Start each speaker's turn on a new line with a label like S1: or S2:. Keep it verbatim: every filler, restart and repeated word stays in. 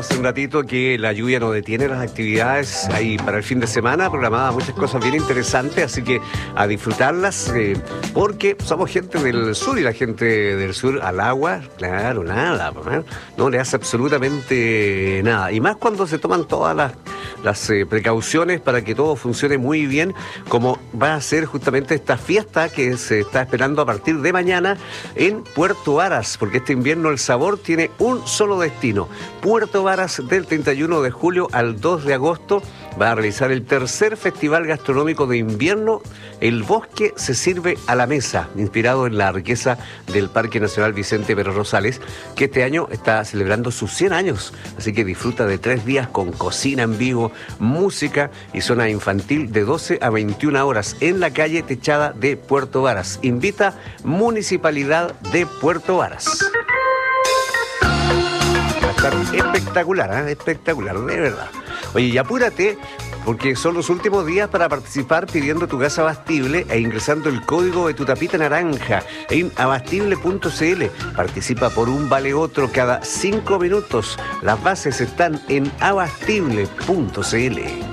S1: Hace un ratito que la lluvia no detiene las actividades ahí para el fin de semana, programadas muchas cosas bien interesantes, así que a disfrutarlas, eh, porque somos gente del sur y la gente del sur al agua, claro, nada, ¿eh? No le hace absolutamente nada. Y más cuando se toman todas las, las eh, precauciones para que todo funcione muy bien, como va a ser justamente esta fiesta que se está esperando a partir de mañana en Puerto Varas, porque este invierno el sabor tiene un solo destino, Puerto Varas. Del treinta y uno de julio al dos de agosto va a realizar el tercer Festival Gastronómico de Invierno. El bosque se sirve a la mesa, inspirado en la riqueza del Parque Nacional Vicente Pérez Rosales, que este año está celebrando sus cien años. Así que disfruta de tres días con cocina en vivo, música y zona infantil de doce a veintiuna horas en la calle techada de Puerto Varas. Invita Municipalidad de Puerto Varas. Espectacular, ¿eh? Espectacular, de verdad. Oye, y apúrate, porque son los últimos días para participar pidiendo tu gas abastible e ingresando el código de tu tapita naranja en abastible punto c l. Participa por un vale otro cada cinco minutos. Las bases están en abastible punto c l.